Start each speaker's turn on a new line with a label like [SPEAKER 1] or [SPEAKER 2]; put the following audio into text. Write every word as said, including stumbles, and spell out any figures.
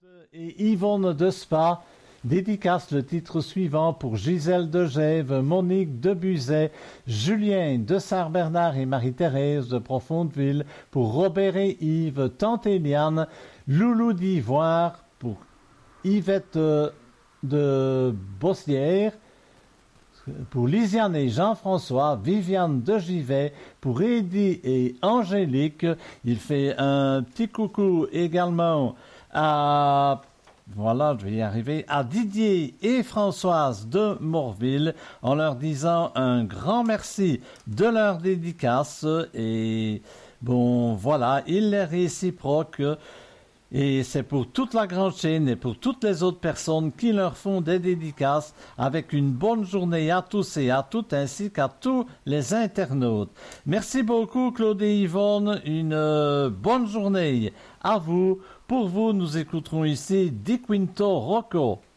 [SPEAKER 1] Et Yvonne de Spa dédicace le titre suivant pour Gisèle de Gève, Monique de Buzet, Julien de Sart-Bernard et Marie-Thérèse de Profondeville, pour Robert et Yves, Tante Eliane, Loulou d'Ivoire, pour Yvette de Bossière, pour Lisiane et Jean-François, Viviane de Givet, pour Eddy et Angélique. Il fait un petit coucou également à, voilà, je vais y arriver, à Didier et Françoise de Morville, en leur disant un grand merci de leur dédicace. Et bon, voilà, il les réciproque. Et c'est pour toute la grande chaîne et pour toutes les autres personnes qui leur font des dédicaces, avec une bonne journée à tous et à toutes, ainsi qu'à tous les internautes. Merci beaucoup Claude et Yvonne, une euh, bonne journée à vous. Pour vous, nous écouterons ici Di Quinto Rocco.